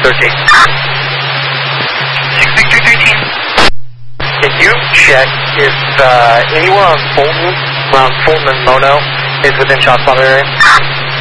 13. 66313. Can you check if anywhere on Fulton, around Fulton and Mono, is within shot spot area?